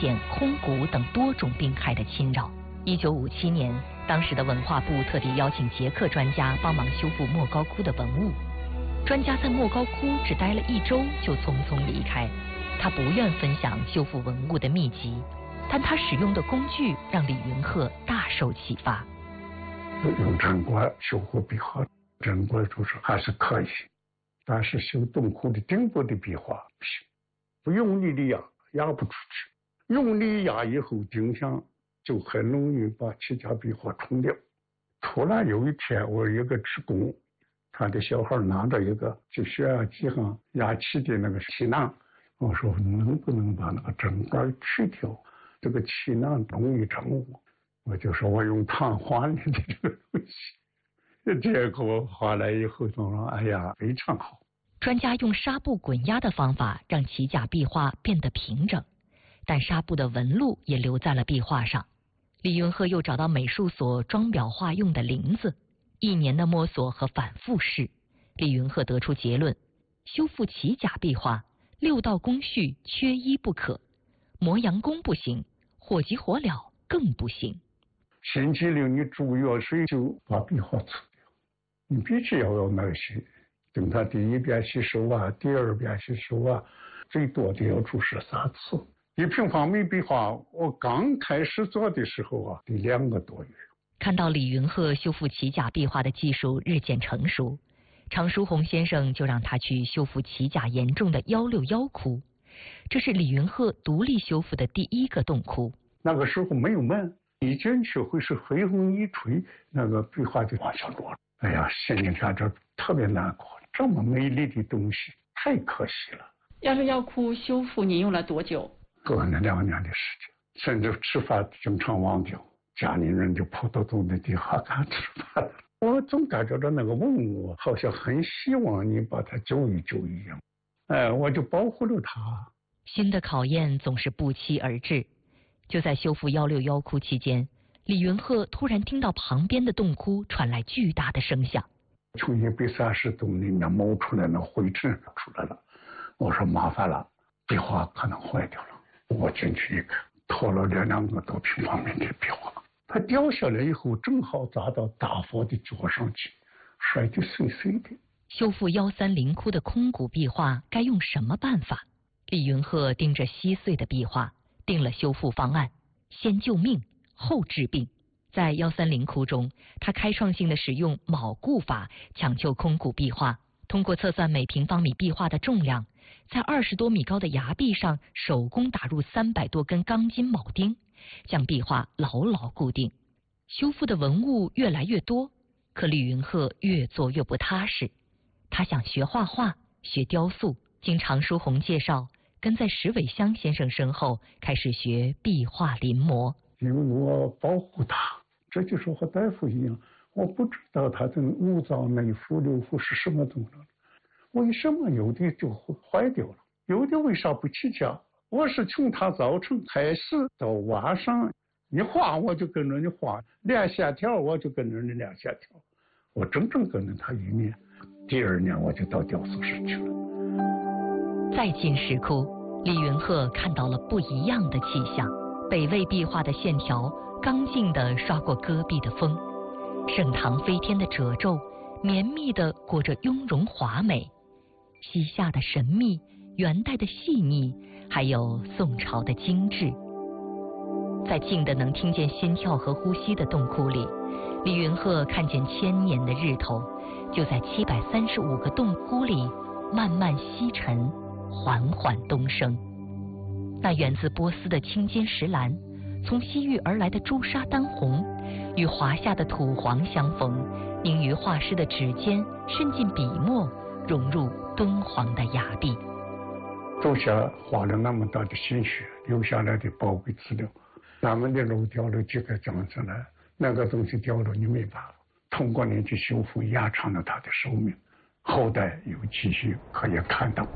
见空谷等多种病害的侵扰。1957年，当时的文化部特地邀请捷克专家帮忙修复莫高窟的文物。专家在莫高窟只待了1周就匆匆离开，他不愿分享修复文物的秘籍，但他使用的工具让李云鹤大受启发。 用针管修复壁画，针管就是还是可以，但是修洞窟的顶部的壁画不行，不用力的压不出去，用力压以后钉上就很容易把起家壁画冲掉。突然有一天，我有个职工，他的小孩拿着一个就血压计上压气的那个气囊，我说能不能把那个针管去掉，这个气囊容易成我就说我用糖画的这个东西，结果画来以后说哎呀非常好。 专家用纱布滚压的方法让起甲壁画变得平整，但纱布的纹路也留在了壁画上。李云鹤又找到美术所装裱画用的林子，1年的摸索和反复试，李云鹤得出结论：修复起甲壁画6道工序缺一不可，磨洋工不行，火急火燎更不行。 星期六你煮药水就把壁画除掉，你必须要有耐心，等它第1遍吸收啊，第2遍吸收啊，最多的要注射3次。1平方米壁画，我刚开始做的时候啊，得2个多月。 看到李云鹤修复起甲壁画的技术日渐成熟，常书鸿先生就让他去修复起甲严重的161窟，这是李云鹤独立修复的第1个洞窟。 那个时候没有门，一进去会是黑风一吹，那个壁画就往下落了。哎呀，心里看着特别难过，这么美丽的东西太可惜了。 161窟修复您用了多久？ 过了2年的时间，甚至吃饭经常忘掉，家里人就扑到洞的底下看吃饭。我总感觉到那个文物好像很希望你把它救一救一样，我就保护了它。 新的考验总是不期而至。就在修复161窟期间，李云鹤突然听到旁边的洞窟传来巨大的声响， 从130洞里面冒出来那灰尘出来了。我说麻烦了，壁画可能坏掉了。我进去一看，拖了2个多平方米的壁画，它掉下来以后正好砸到大佛的脚上去，摔得碎碎的。 修复130窟的空谷壁画该用什么办法？李云鹤盯着稀碎的壁画，定了修复方案：先救命，后治病。在130窟中，他开创性的使用铆固法抢救空谷壁画，通过测算每平方米壁画的重量，在20多米高的崖壁上手工打入300多根钢筋铆钉，将壁画牢牢固定。修复的文物越来越多，可李云鹤越做越不踏实。他想学画画，学雕塑，经常书鸿介绍，跟在石伟香先生身后开始学壁画临摹。 因为我保护他，这就是和大夫一样，我不知道他的5脏内腑6腑是什么东西，为什么有的就坏掉了，有的为啥不起家？我是从他早晨开始到晚上，你画我就跟着你画，练线条我就跟着你练线条，我整整跟着他1年。第2年我就到雕塑室去了。 再进石窟，李云鹤看到了不一样的气象。北魏壁画的线条刚劲地刷过戈壁的风，盛唐飞天的褶皱绵密地裹着雍容华美，西夏的神秘，元代的细腻，还有宋朝的精致。在静得能听见心跳和呼吸的洞窟里，李云鹤看见1000年的日头就在735个洞窟里慢慢西沉，缓缓东升。那源自波斯的青金石蓝，从西域而来的朱砂丹红，与华夏的土黄相逢，凝于画师的指尖，渗进笔墨，融入敦煌的崖壁。 走下花了那么大的心血，留下来的宝贵资料，咱们的路掉了几个讲出来，那个东西掉了你没办法，通过你去修复，延长了它的寿命，后代有继续可以看到。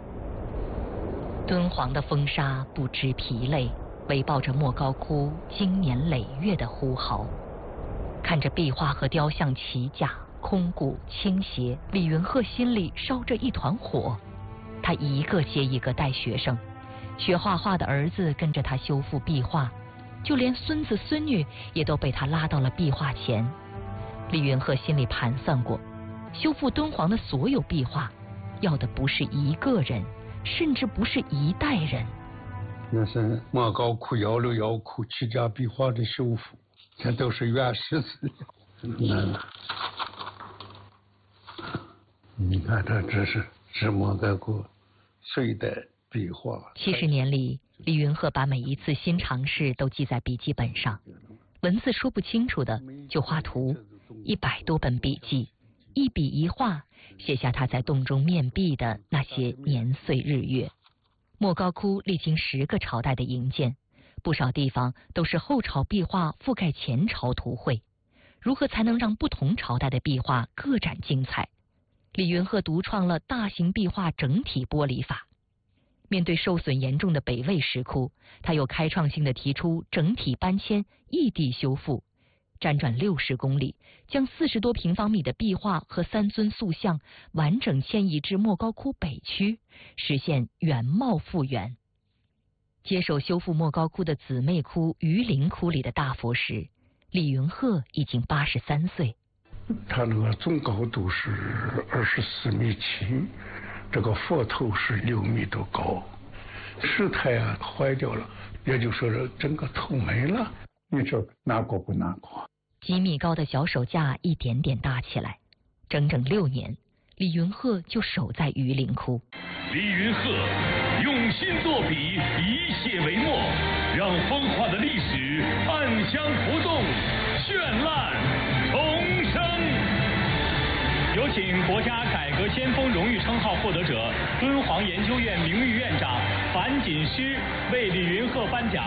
敦煌的风沙不知疲累，围抱着莫高窟经年累月的呼号。看着壁画和雕像起甲、空谷、倾斜，李云鹤心里烧着一团火。他一个接一个带学生， 学画画的儿子跟着他修复壁画，就连孙子孙女也都被他拉到了壁画前。李云鹤心里盘算过，修复敦煌的所有壁画，要的不是一个人，甚至不是一代人。 那是莫高窟、幺六幺窟7家壁画的修复，这都是原始资料。你看，他这是莫高窟隋代壁画。 70年里，李云鹤把每一次新尝试都记在笔记本上，文字说不清楚的就画图，100多本笔记，一笔一画写下他在洞中面壁的那些年岁日月。莫高窟历经10个朝代的营建，不少地方都是后朝壁画覆盖前朝图绘。如何才能让不同朝代的壁画各展精彩？李云鹤独创了大型壁画整体剥离法。面对受损严重的北魏石窟，他又开创性的提出整体搬迁、异地修复，辗转60公里，将40多平方米的壁画和3尊塑像完整迁移至莫高窟北区，实现原貌复原。接手修复莫高窟的姊妹窟榆林窟里的大佛时，李云鹤已经83岁。 他那个总高度是24.7米，这个佛头是6米多高，石台坏掉了，也就说是整个头没了。你说难过不难过？ 几米高的脚手架一点点搭起来，整整6年，李云鹤就守在榆林窟。 李云鹤用心作笔，以写为墨，让风化的历史暗香浮动，绚烂重生。有请国家改革先锋荣誉称号获得者、敦煌研究院名誉院长樊锦诗为李云鹤颁奖。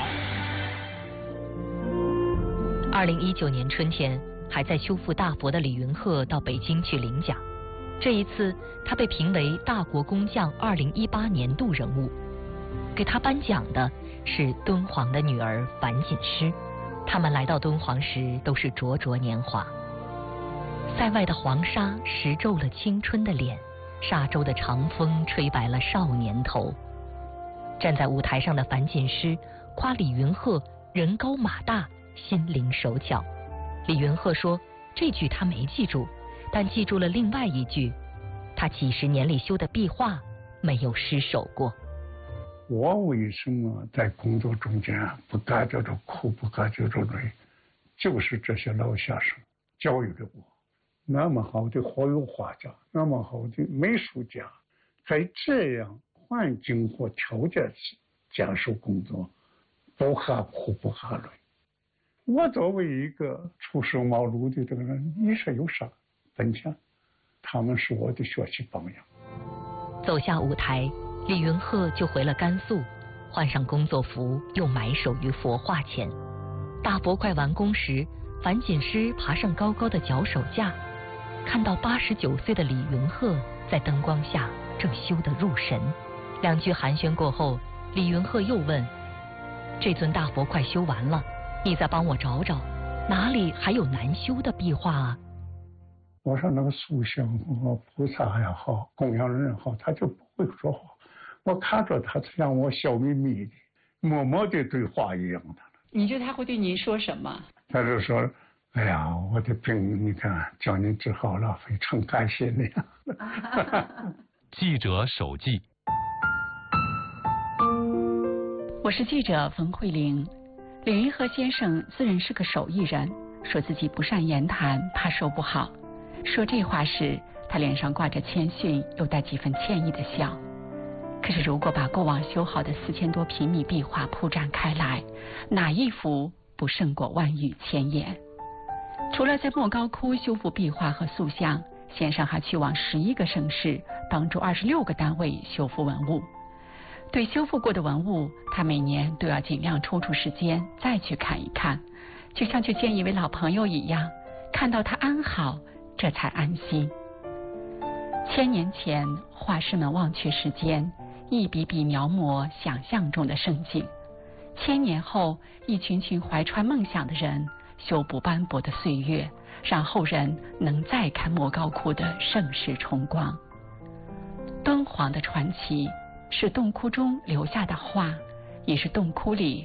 2019年春天，还在修复大佛的李云鹤到北京去领奖。这一次，他被评为大国工匠2018年度人物。给他颁奖的是敦煌的女儿樊锦诗。他们来到敦煌时都是灼灼年华。塞外的黄沙蚀皱了青春的脸，沙洲的长风吹白了少年头。站在舞台上的樊锦诗夸李云鹤人高马大，心灵手巧。李云鹤说，这句他没记住，但记住了另外一句，他几十年里修的壁画没有失手过。 我为什么在工作中间不感觉着苦，不感觉着累，就是这些老先生教育了我。那么好的活油画家，那么好的美术家，在这样环境和条件下接受工作，不怕苦不怕累。我作为一个初生茅庐的这个人，你说有啥分享？他们是我的学习榜样。 走下舞台，李云鹤就回了甘肃，换上工作服，又埋首于佛画前。大佛快完工时，樊锦诗爬上高高的脚手架，看到89岁的李云鹤在灯光下正修得入神。2句寒暄过后，李云鹤又问：这尊大佛快修完了，你再帮我找找，哪里还有难修的壁画啊？ 我说那个塑像和菩萨也好，供养人也好，他就不会说话。我看着他像我笑眯眯的，默默的对话一样的。 你觉得他会对您说什么？ 他就说：“哎呀，我的病你看叫您治好了，非常感谢你。” 记者手记。 我是记者冯慧玲。李云鹤先生自认是个手艺人，说自己不善言谈，怕说不好。说这话时，他脸上挂着谦逊，又带几分歉意的笑。可是如果把过往修好的4000多平米壁画铺展开来，哪一幅不胜过万语千言？除了在莫高窟修复壁画和塑像，先生还去往11个省市，帮助26个单位修复文物。对修复过的文物，他每年都要尽量抽出时间再去看一看，就像去见一位老朋友一样，看到他安好，这才安心。1000年前，画师们忘却时间，一笔笔描摹想象中的盛景；1000年后，一群群怀揣梦想的人修补斑驳的岁月，让后人能再看莫高窟的盛世重光。敦煌的传奇是洞窟中留下的画，也是洞窟里